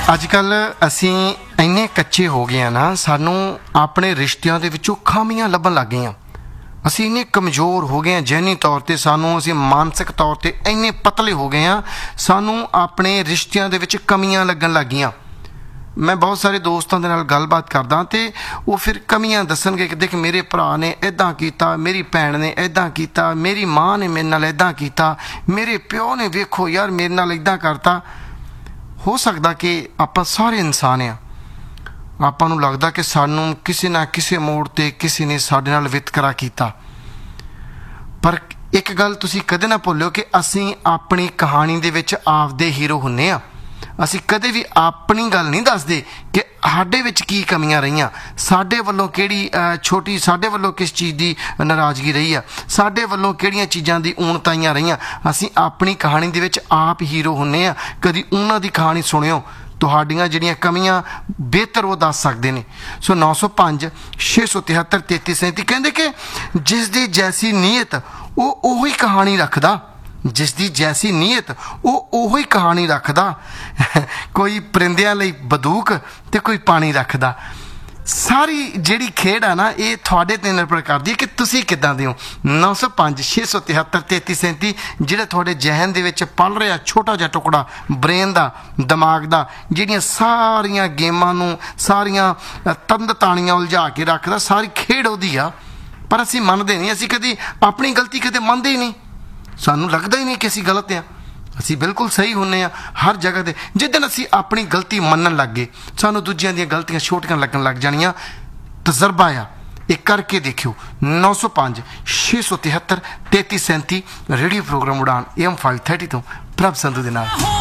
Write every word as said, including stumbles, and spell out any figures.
ਅੱਜ ਕੱਲ ਅਸੀਂ ਇੰਨੇ ਕੱਚੇ ਹੋ ਗਏ ਆ ਨਾ, ਸਾਨੂੰ ਆਪਣੇ ਰਿਸ਼ਤਿਆਂ ਦੇ ਵਿੱਚੋਂ ਖਾਮੀਆਂ ਲੱਭਣ ਲੱਗ ਗਈਆਂ। ਅਸੀਂ ਇੰਨੇ ਕਮਜ਼ੋਰ ਹੋ ਗਏ ਹਾਂ ਜਹਿਨੀ ਤੌਰ 'ਤੇ, ਸਾਨੂੰ ਅਸੀਂ ਮਾਨਸਿਕ ਤੌਰ 'ਤੇ ਇੰਨੇ ਪਤਲੇ ਹੋ ਗਏ ਹਾਂ, ਸਾਨੂੰ ਆਪਣੇ ਰਿਸ਼ਤਿਆਂ ਦੇ ਵਿੱਚ ਕਮੀਆਂ ਲੱਗਣ ਲੱਗ ਗਈਆਂ। ਮੈਂ ਬਹੁਤ ਸਾਰੇ ਦੋਸਤਾਂ ਦੇ ਨਾਲ ਗੱਲਬਾਤ ਕਰਦਾ ਅਤੇ ਉਹ ਫਿਰ ਕਮੀਆਂ ਦੱਸਣਗੇ ਕਿ ਦੇਖ ਮੇਰੇ ਭਰਾ ਨੇ ਇੱਦਾਂ ਕੀਤਾ, ਮੇਰੀ ਭੈਣ ਨੇ ਇੱਦਾਂ ਕੀਤਾ, ਮੇਰੀ ਮਾਂ ਨੇ ਮੇਰੇ ਨਾਲ ਇੱਦਾਂ ਕੀਤਾ, ਮੇਰੇ ਪਿਓ ਨੇ ਵੇਖੋ ਯਾਰ ਮੇਰੇ ਨਾਲ ਇੱਦਾਂ ਕਰਤਾ। ਹੋ ਸਕਦਾ ਕਿ ਆਪਾਂ ਸਾਰੇ ਇਨਸਾਨ ਆ, ਆਪਾਂ ਨੂੰ ਲੱਗਦਾ ਕਿ ਸਾਨੂੰ ਕਿਸੇ ਨਾ ਕਿਸੇ ਮੋੜ 'ਤੇ ਕਿਸੇ ਨੇ ਸਾਡੇ ਨਾਲ ਵਿਤਕਰਾ ਕੀਤਾ, ਪਰ ਇੱਕ ਗੱਲ ਤੁਸੀਂ ਕਦੇ ਨਾ ਭੁੱਲਿਓ ਕਿ ਅਸੀਂ ਆਪਣੀ ਕਹਾਣੀ ਦੇ ਵਿੱਚ ਆਪਦੇ ਹੀਰੋ ਹੁੰਦੇ ਹਾਂ। ਅਸੀਂ ਕਦੇ ਵੀ ਆਪਣੀ ਗੱਲ ਨਹੀਂ ਦੱਸਦੇ ਕਿ ਸਾਡੇ ਵਿੱਚ ਕੀ ਕਮੀਆਂ ਰਹੀਆਂ, ਸਾਡੇ ਵੱਲੋਂ ਕਿਹੜੀ ਛੋਟੀ ਸਾਡੇ ਵੱਲੋਂ ਕਿਸ ਚੀਜ਼ ਦੀ ਨਾਰਾਜ਼ਗੀ ਰਹੀ ਆ, ਸਾਡੇ ਵੱਲੋਂ ਕਿਹੜੀਆਂ ਚੀਜ਼ਾਂ ਦੀ ਊਣਤਾਈਆਂ ਰਹੀਆਂ। ਅਸੀਂ ਆਪਣੀ ਕਹਾਣੀ ਦੇ ਵਿੱਚ ਆਪ ਹੀਰੋ ਹੁੰਦੇ ਹਾਂ। ਕਦੀ ਉਹਨਾਂ ਦੀ ਕਹਾਣੀ ਸੁਣਿਓ, ਤੁਹਾਡੀਆਂ ਜਿਹੜੀਆਂ ਕਮੀਆਂ ਬਿਹਤਰ ਉਹ ਦੱਸ ਸਕਦੇ ਨੇ। ਸੋ ਨੌ ਸੌ ਪੰਜ ਛੇ ਸੌ ਤਿਹੱਤਰ ਤੇਤੀ ਸੈਂਤੀ ਕਹਿੰਦੇ ਕਿ ਜਿਸ ਦੀ ਜੈਸੀ ਨੀਅਤ ਉਹ ਉਹੀ ਕਹਾਣੀ ਰੱਖਦਾ, ਜਿਸ ਦੀ ਜੈਸੀ ਨੀਅਤ ਉਹ ਉਹੀ ਕਹਾਣੀ ਰੱਖਦਾ। ਕੋਈ ਪਰਿੰਦਿਆਂ ਲਈ ਬੰਦੂਕ ਅਤੇ ਕੋਈ ਪਾਣੀ ਰੱਖਦਾ। ਸਾਰੀ ਜਿਹੜੀ ਖੇਡ ਆ ਨਾ, ਇਹ ਤੁਹਾਡੇ 'ਤੇ ਨਿਰਭਰ ਕਰਦੀ ਹੈ ਕਿ ਤੁਸੀਂ ਕਿੱਦਾਂ ਦੇ ਹੋ। ਨੌ ਸੌ ਪੰਜ ਛੇ ਸੌ ਤਿਹੱਤਰ ਤੇਤੀ ਸੈਂਤੀ ਜਿਹੜਾ ਤੁਹਾਡੇ ਜ਼ਹਿਨ ਦੇ ਵਿੱਚ ਪਲ ਰਿਹਾ ਛੋਟਾ ਜਿਹਾ ਟੁਕੜਾ ਬ੍ਰੇਨ ਦਾ, ਦਿਮਾਗ ਦਾ, ਜਿਹੜੀਆਂ ਸਾਰੀਆਂ ਗੇਮਾਂ ਨੂੰ, ਸਾਰੀਆਂ ਤੰਦ ਤਾਣੀਆਂ ਉਲਝਾ ਕੇ ਰੱਖਦਾ, ਸਾਰੀ ਖੇਡ ਉਹਦੀ ਆ। ਪਰ ਅਸੀਂ ਮੰਨਦੇ ਨਹੀਂ, ਅਸੀਂ ਕਦੀ ਆਪਣੀ ਗਲਤੀ ਕਦੇ ਮੰਨਦੇ ਹੀ ਨਹੀਂ। ਸਾਨੂੰ ਲੱਗਦਾ ਹੀ ਨਹੀਂ ਕਿ ਅਸੀਂ ਗਲਤ ਹਾਂ, ਅਸੀਂ ਬਿਲਕੁਲ ਸਹੀ ਹੁੰਦੇ ਹਾਂ ਹਰ ਜਗ੍ਹਾ 'ਤੇ। ਜਿਸ ਦਿਨ ਅਸੀਂ ਆਪਣੀ ਗਲਤੀ ਮੰਨਣ ਲੱਗ ਗਏ, ਸਾਨੂੰ ਦੂਜਿਆਂ ਦੀਆਂ ਗਲਤੀਆਂ ਛੋਟੀਆਂ ਲੱਗਣ ਲੱਗ ਜਾਣੀਆਂ। ਤਜਰਬਾ ਆ, ਇਹ ਕਰਕੇ ਦੇਖਿਓ। ਨੌ ਸੌ ਪੰਜ ਛੇ ਸੌ ਤਿਹੱਤਰ ਤੇਤੀ ਸੈਂਤੀ radio programme Udaan A M five thirty ਤੋਂ ਪ੍ਰਭ ਸੰਧੂ ਦੇ ਨਾਲ।